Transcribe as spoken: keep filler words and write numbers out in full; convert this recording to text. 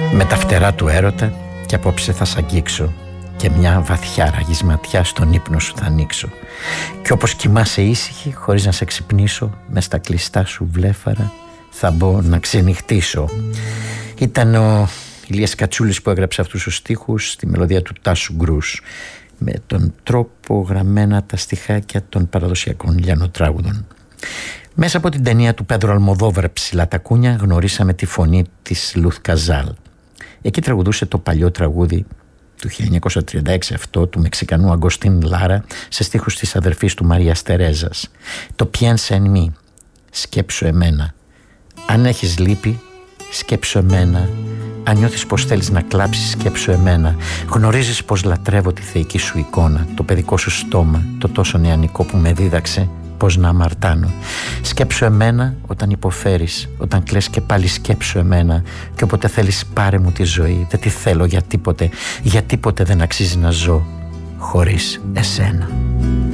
Με τα φτερά του έρωτα κι απόψε θα σ' αγγίξω και μια βαθιά ραγής ματιά στον ύπνο σου θα ανοίξω. Κι όπως κοιμάσαι ήσυχη χωρίς να σε ξυπνήσω, μες στα κλειστά σου βλέφαρα θα μπω να ξενυχτήσω. Ήταν ο Ηλίας Κατσούλης που έγραψε αυτούς τους στίχους στη μελωδία του Τάσου Γκρούς, με τον τρόπο γραμμένα τα στιχάκια των παραδοσιακών λιανοτράγουδων. Μέσα από την ταινία του Πέντρο Αλμοδόβαρ «Ψηλά τα κούνια» γνωρίσαμε τη φωνή της Λουθ Καζάλ. Εκεί τραγουδούσε το παλιό τραγούδι του χίλια εννιακόσια τριάντα έξι, αυτό του Μεξικανού Αγκοστίν Λάρα, σε στίχους της αδερφής του Μαρίας Τερέζας. Το «Piensa en mí», σκέψου εμένα. Αν έχεις λύπη, σκέψου εμένα. Αν νιώθεις πως θέλεις να κλάψεις, σκέψου εμένα. Γνωρίζεις πως λατρεύω τη θεϊκή σου εικόνα, το παιδικό σου στόμα, το τόσο νεανικό που με δίδαξε πως να αμαρτάνω. Σκέψου εμένα όταν υποφέρεις, όταν κλαις και πάλι σκέψου εμένα. Και όποτε θέλεις πάρε μου τη ζωή, δεν τη θέλω για τίποτε, για τίποτε δεν αξίζει να ζω χωρίς εσένα.